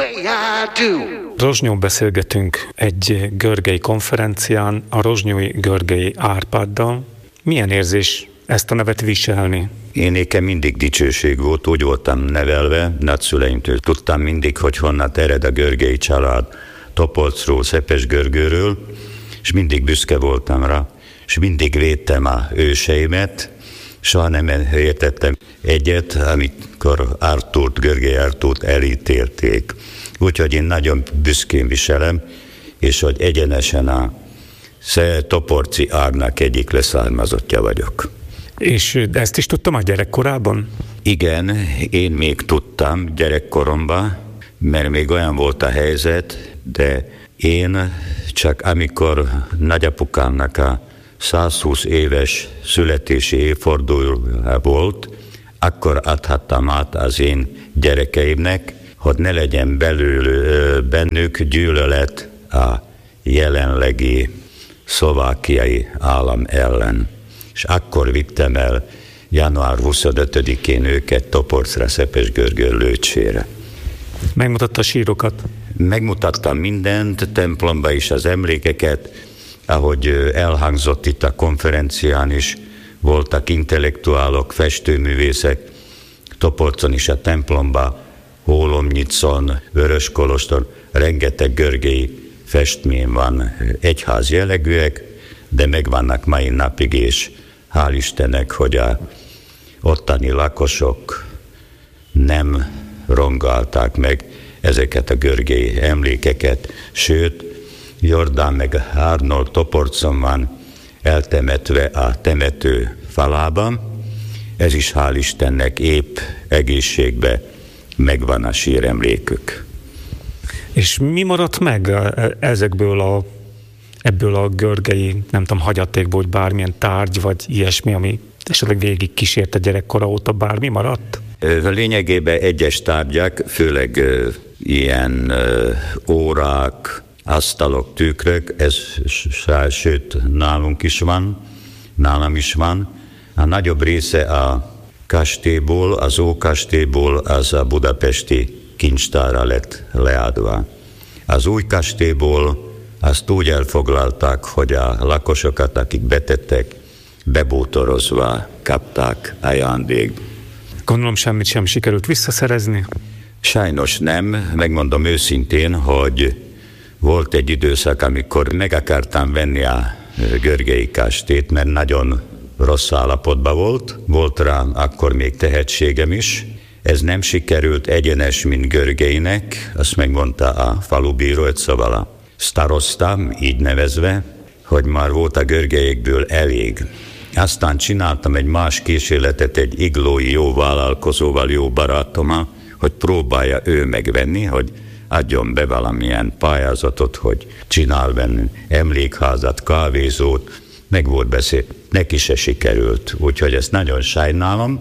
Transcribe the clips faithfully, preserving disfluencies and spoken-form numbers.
way I do. Rozsnyón beszélgetünk egy görgei konferencián a rozsnyói Görgei Árpáddal. Milyen érzés ezt a nevet viselni? Én nekem mindig dicsőség volt, úgy voltam nevelve, nagyszüleimtől tudtam mindig, hogy honnan ered a görgei család, Topolcról, Szepesgörgőről, és mindig büszke voltam rá, és mindig védtem a őseimet, soha nem értettem egyet, amikor Artúrt, Görgei Artúrt elítélték. Úgyhogy én nagyon büszkén viselem, és hogy egyenesen a Toporci ágnak egyik leszármazottja vagyok. És ezt is tudtam a gyerekkorában? Igen, én még tudtam gyerekkoromban, mert még olyan volt a helyzet, de én csak amikor nagyapukámnak a százhúsz éves születési évfordulója volt, akkor adhattam át az én gyerekeimnek, hogy ne legyen belül bennük gyűlölet a jelenlegi szlovákiai állam ellen. És akkor vittem el január huszonötödikén őket Toporcra, Szepesgörgő lőcsére. Megmutatta a sírokat? Megmutattam mindent, templomba is az emlékeket, ahogy elhangzott itt a konferencián is, voltak intellektuálok, festőművészek, Toporcon is a templomba, Hólomnyicon, Vöröskoloston, rengeteg görgei festmény van, egyház jellegűek, de megvannak mai napig, és hál' Istennek, hogy a ottani lakosok nem rongálták meg ezeket a görgei emlékeket, sőt, Jordán meg Arnold Toporcon van eltemetve a temető falában, ez is hál' Istennek épp egészségben megvan a síremlékük. És mi maradt meg ezekből a, ebből a görgei, nem tudom, hagyatékból, hogy bármilyen tárgy, vagy ilyesmi, ami esetleg végig kísérte gyerekkora óta, bármi maradt? Lényegében egyes tárgyak, főleg uh, ilyen uh, órák, asztalok, tükrök, ez sőt nálunk is van, nálam is van. A nagyobb része a kastélyból, az ókastélyból az a budapesti kincstára lett leadva. Az új kastélyból azt úgy elfoglalták, hogy a lakosokat, akik betettek, bebútorozva kapták ajándékba. Gondolom semmit sem sikerült visszaszerezni? Sajnos nem, megmondom őszintén, hogy volt egy időszak, amikor meg akartam venni a görgei kastélyt, mert nagyon rossz állapotban volt, volt rám akkor még tehetségem is. Ez nem sikerült egyenes, mint Görgeinek, azt megmondta a falubíró, szóval a starosztam, így nevezve, hogy már volt a görgeiekből elég. Aztán csináltam egy más kísérletet egy iglói jó vállalkozóval, jó barátommal, hogy próbálja ő megvenni, hogy adjon be valamilyen pályázatot, hogy csinál bennünk emlékházat, kávézót, meg volt beszél, neki se sikerült, úgyhogy ezt nagyon sajnálom,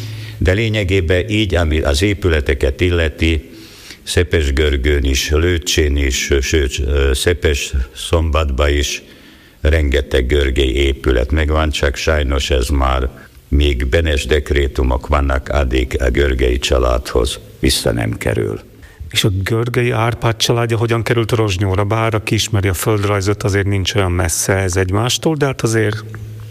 de lényegében így, ami az épületeket illeti, Szepesgörgőn is, Lőcsén is, sőt, Szepes-Szombatban is rengeteg görgei épület megvan, csak sajnos ez már még benes dekrétumok vannak, addig a görgei családhoz vissza nem kerül. És a Görgei Árpád családja hogyan került Rozsnyóra? Bár aki ismeri a földrajzot, azért nincs olyan messze ez egymástól, de hát azért...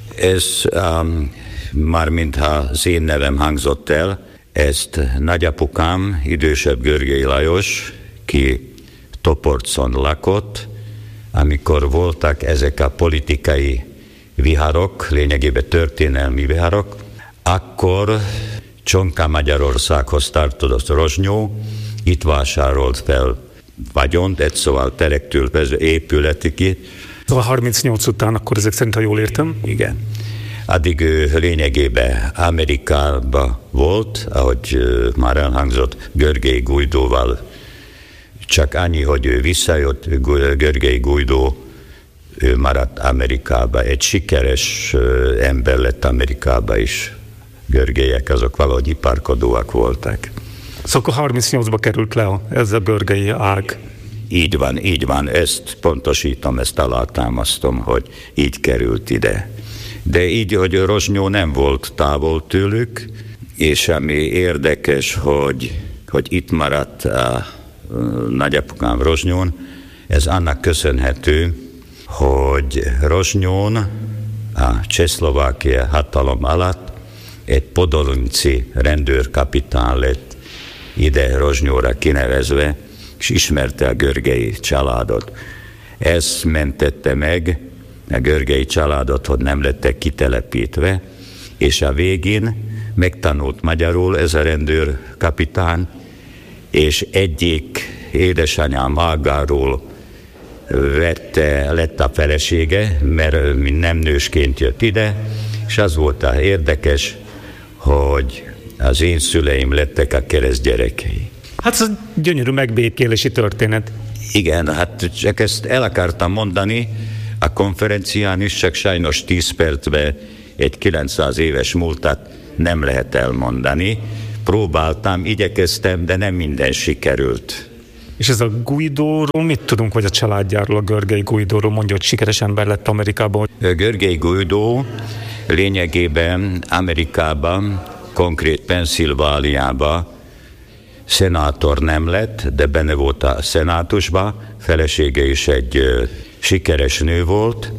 Ez um, már mintha az én nevem hangzott el, ezt nagyapukám, idősebb Görgei Lajos, ki Toporcon lakott, amikor voltak ezek a politikai viharok, lényegében történelmi viharok, akkor Csonka Magyarországhoz tartozott Rozsnyó, itt vásárolt fel vagyont, egy szóval terektől épületig. Szóval harmincnyolc után, akkor ezek szerint, ha jól értem? Igen. Addig ő lényegében Amerikában volt, ahogy már elhangzott, Görgei Gujdóval. Csak annyi, hogy ő visszajött, Görgei Gujdó, ő maradt Amerikában. Egy sikeres ember lett Amerikában is. Görgeiek azok valahogy iparkodóak voltak. Szóval akkor harmincnyolcba került le ez a görgei ág. Így van, így van, ezt pontosítom, ezt alátámasztom, hogy így került ide. De így, hogy Rozsnyó nem volt távol tőlük, és ami érdekes, hogy, hogy itt maradt a nagyapukám Rozsnyón, ez annak köszönhető, hogy Rozsnyón a Csehszlovákia hatalom alatt egy podolinci rendőrkapitán lett ide Rozsnyóra kinevezve, és ismerte a Görgei családot. Ez mentette meg a Görgei családot, hogy nem lettek kitelepítve, és a végén megtanult magyarul ez a rendőrkapitán, és egyik édesanyám Mágáról vette, lett a felesége, mert nem nősként jött ide, és az volt a érdekes, hogy az én szüleim lettek a keresztgyerekei. Hát ez gyönyörű megbékélési történet. Igen, hát csak ezt el akartam mondani a konferencián is, csak sajnos tíz percben egy kilencszáz éves múltat nem lehet elmondani. Próbáltam, igyekeztem, de nem minden sikerült. És ez a Guidóról mit tudunk, vagy a családjáról, a Görgei Guidóról, mondja, hogy sikeres ember lett Amerikában? A Görgei Guidó lényegében Amerikában, konkrét Pennsylvániában szenátor nem lett, de benne volt a szenátusba, felesége is egy sikeres nő volt,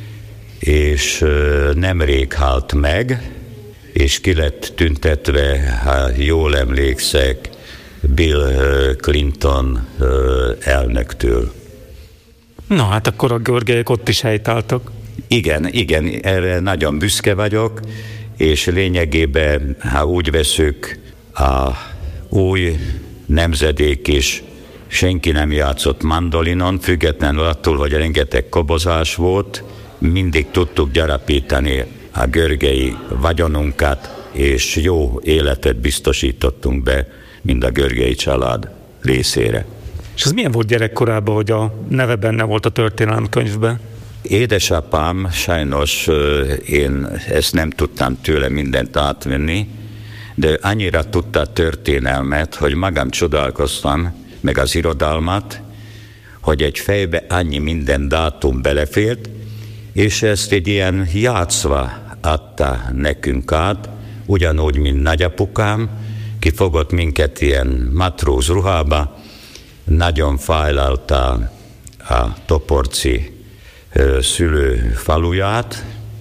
és nemrég halt meg, és ki lett tüntetve, ha jól emlékszek, Bill Clinton elnöktől. Na hát akkor a görgelyek ott is helytáltak. Igen, igen, erre nagyon büszke vagyok, és lényegében, ha úgy veszük, a új nemzedék is senki nem játszott mandolinon, függetlenül attól, hogy rengeteg kobozás volt, mindig tudtuk gyarapítani a görgei vagyonunkat, és jó életet biztosítottunk be mind a görgei család részére. És ez milyen volt gyerekkorában, hogy a neve benne volt a történelemkönyvben? Édesapám, sajnos én ezt nem tudtam tőle mindent átvenni, de annyira tudta a történelmet, hogy magam csodálkoztam, meg az irodalmat, hogy egy fejbe annyi minden dátum belefért, és ezt egy ilyen játszva adta nekünk át, ugyanúgy, mint nagyapukám, ki fogott minket ilyen matróz ruhába, nagyon fájlalta a Toporci szülő faluját,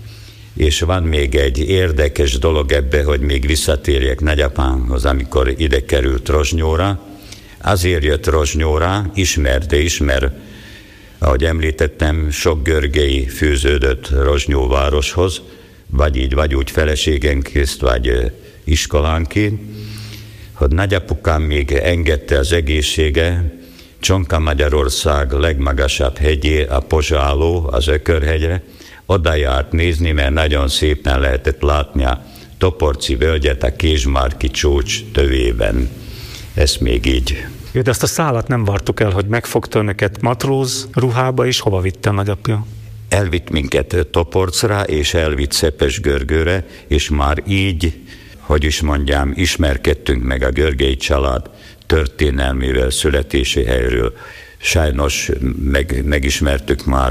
és van még egy érdekes dolog ebbe, hogy még visszatérjek nagyapámhoz, amikor ide került Rozsnyóra. Azért jött Rozsnyóra, ismerte is, mert ahogy említettem, sok görgei fűződött Rozsnyóvároshoz, vagy így, vagy úgy feleségenként, vagy iskolánként, hogy nagyapukám még engedte az egészsége, Csonka Magyarország legmagasabb hegyé, a Pozsáló, az Ökörhegyre, oda járt nézni, mert nagyon szépen lehetett látni a Toporci völgyet a Kézsmárki csúcs tövében. Ez még így. Jó, de azt a szálat nem vártuk el, hogy megfogta önöket matróz ruhába, és hova vitte a nagyapja? Elvitt minket Toporcra, és elvitt Szepes-Görgőre, és már így, hogy is mondjam, ismerkedtünk meg a görgei család történelmével, születési helyről. Sajnos meg, megismertük már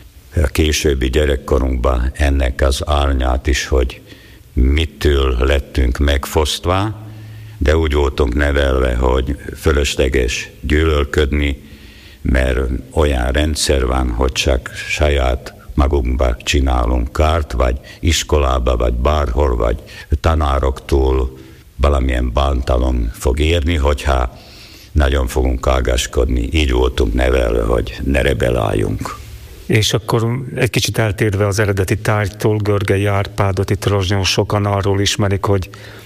a későbbi gyerekkorunkban ennek az árnyát is, hogy mitől lettünk megfosztva, de úgy voltunk nevelve, hogy fölösleges gyűlölködni, mert olyan rendszer van, hogy csak saját magunkba csinálunk kárt, vagy iskolába, vagy bárhol, vagy tanároktól valamilyen bántalom fog érni, hogyha nagyon fogunk ágaskodni. Így voltunk nevelve, hogy ne rebeláljunk. És akkor egy kicsit eltérve az eredeti tárgytól, Görgei Árpádot itt Rozsnyón sokan arról ismerik, hogy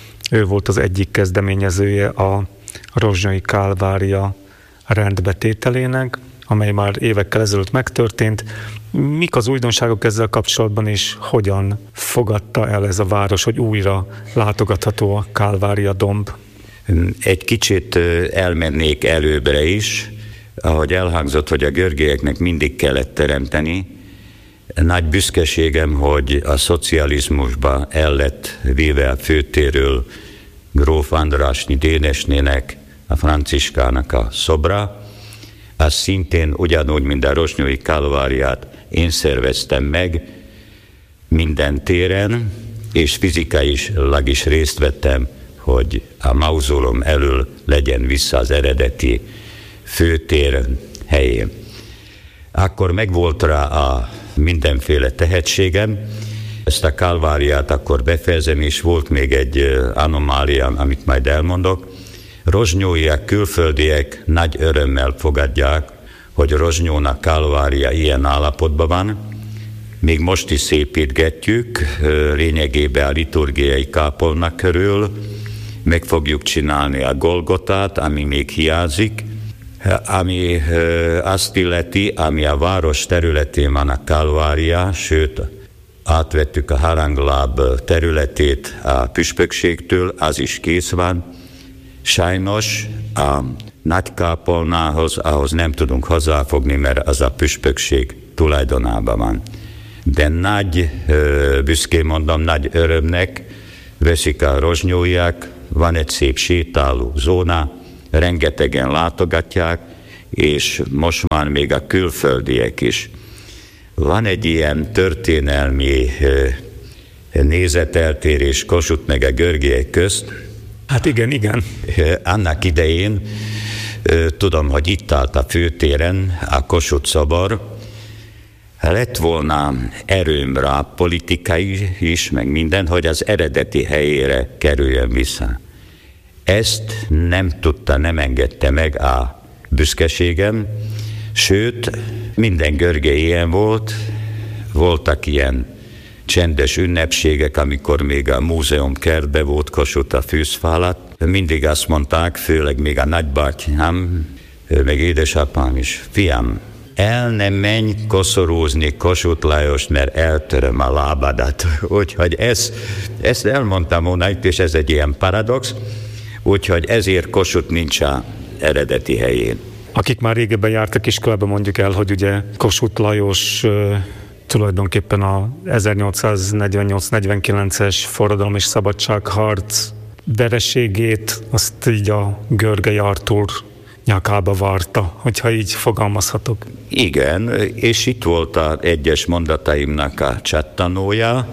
ő volt az egyik kezdeményezője a rozsnyói Kálvária rendbetételének, amely már évekkel ezelőtt megtörtént. Mik az újdonságok ezzel kapcsolatban, és hogyan fogadta el ez a város, hogy újra látogatható a Kálvária domb? Egy kicsit elmennék előbbre is, ahogy elhangzott, hogy a görgeieknek mindig kellett teremteni. Nagy büszkeségem, hogy a szocializmusba el lett véve a főtérről Gróf Andrásnyi Dénesnének, a Franciskának a szobra. Az szintén ugyanúgy, mint a rozsnyói Kálváriát én szerveztem meg minden téren, és fizikailag is részt vettem, hogy a mauzólum elől legyen vissza az eredeti főtér helyén. Akkor megvolt rá a mindenféle tehetségem, ezt a Kalváriát akkor befejezem, és volt még egy anomália, amit majd elmondok. Rozsnyóiak, külföldiek nagy örömmel fogadják, hogy Rozsnyónak Kalvária ilyen állapotban van. Még most is szépítgetjük, lényegében a liturgiai kápolna körül, meg fogjuk csinálni a Golgotát, ami még hiányzik, ami azt illeti, ami a város területén van a Kalvária, sőt, átvettük a harangláb területét a püspökségtől, az is kész van. Sajnos a nagykápolnához, ahhoz nem tudunk hozzáfogni, mert az a püspökség tulajdonában van. De nagy, büszkén mondom, nagy örömnek veszik a rozsnyóiak, van egy szép sétáló zóna, rengetegen látogatják, és most már még a külföldiek is. Van egy ilyen történelmi nézeteltérés Kossuth meg a Görgélyek közt. Hát igen, igen. Annak idején tudom, hogy itt állt a főtéren a Kossuth szobor. Lett volna erőm rá, politikai is, meg minden, hogy az eredeti helyére kerüljön vissza. Ezt nem tudta, nem engedte meg a büszkeségem, sőt, minden görgei ilyen volt, voltak ilyen csendes ünnepségek, amikor még a múzeum kertbe volt Kossuth a fűzfálat. Mindig azt mondták, főleg még a nagybátyám, meg édesapám is, fiam, el nem menj koszorúzni Kossuth Lajost, mert eltöröm a lábadat. Úgyhogy ezt, ezt elmondtam volna itt, és ez egy ilyen paradox, úgyhogy ezért Kossuth nincs az eredeti helyén. Akik már régebben jártak iskolába, mondjuk el, hogy ugye Kossuth Lajos uh, tulajdonképpen a ezernyolcszáznegyvennyolc negyvenkilences forradalom és szabadságharc vereségét, azt így a Görgei Artúr nyakába várta, hogyha így fogalmazhatok. Igen, és itt volt az egyes mondataimnak a csattanója.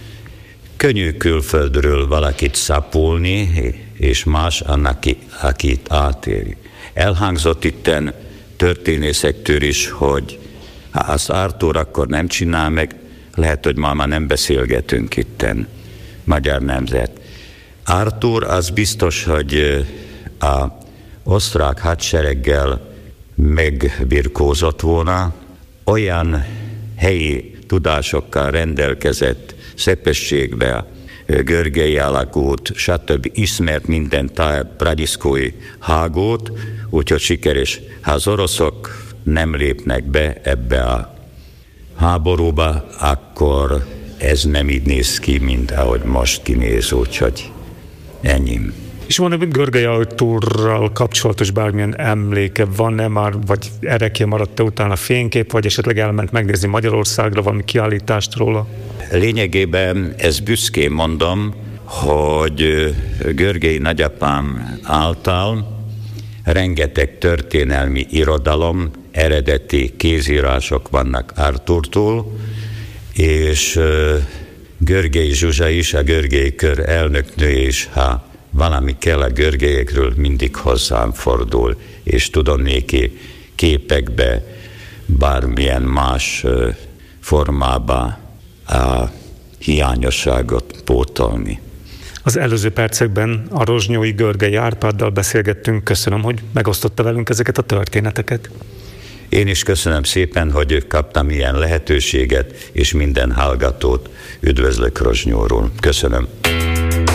Könnyű külföldről valakit szapulni, és más annak, akit átéri. Elhangzott itten történészektől is, hogy ha az Artúr akkor nem csinál meg, lehet, hogy ma már nem beszélgetünk itten, magyar nemzet. Artúr az biztos, hogy a osztrák hadsereggel megbirkózott volna, olyan helyi tudásokkal rendelkezett, szepességbe, görgei alakút, stb. Ismert minden pradiszkói hágót, úgyhogy sikeres. Ha az oroszok nem lépnek be ebbe a háborúba, akkor ez nem így néz ki, mint ahogy most kinéz, úgyhogy ennyi. És van-e Görgei Artúrral kapcsolatos bármilyen emléke? Van-e már, vagy erre kimaradt-e utána fénykép, vagy esetleg elment megnézni Magyarországra valami kiállítást róla? Lényegében ezt büszkén mondom, hogy Görgei nagyapám által rengeteg történelmi irodalom, eredeti kézírások vannak Artúrtól, és Görgei Zsuzsa is, a Görgei Kör elnöknő is, ha valami kell a görgelyekről, mindig hozzám fordul, és tudom néki képekbe, bármilyen más formába a hiányosságot pótolni. Az előző percekben a rozsnyói Görgei Árpáddal beszélgettünk. Köszönöm, hogy megosztotta velünk ezeket a történeteket. Én is köszönöm szépen, hogy kaptam ilyen lehetőséget, és minden hallgatót üdvözlök Rozsnyóról. Köszönöm.